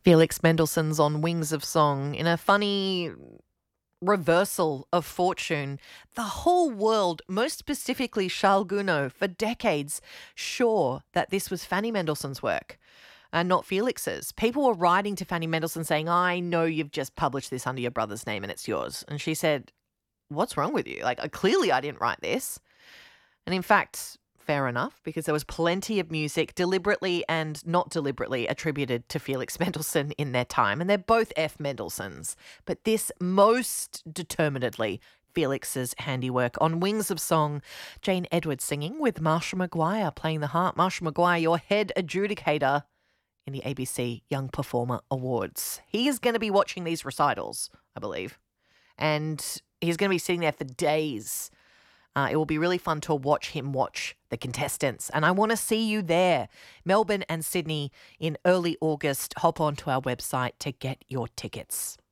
Felix Mendelssohn's On Wings of Song in a funny reversal of fortune. The whole world, most specifically Charles Gounod, for decades, sure that this was Fanny Mendelssohn's work and not Felix's. People were writing to Fanny Mendelssohn saying, I know you've just published this under your brother's name and it's yours. And she said, what's wrong with you? Clearly I didn't write this. And in fact, fair enough, because there was plenty of music deliberately and not deliberately attributed to Felix Mendelssohn in their time, and they're both F. Mendelssohns. But this most determinedly Felix's handiwork. On Wings of Song, Jane Edwards singing with Marshall McGuire playing the harp. Marshall McGuire, your head adjudicator in the ABC Young Performer Awards. He is going to be watching these recitals, I believe, and he's going to be sitting there for days. It will be really fun to watch him watch the contestants. And I want to see you there. Melbourne and Sydney in early August. Hop on to our website to get your tickets.